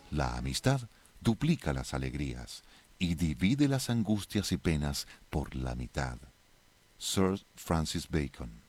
La amistad duplica las alegrías y divide las angustias y penas por la mitad. Sir Francis Bacon.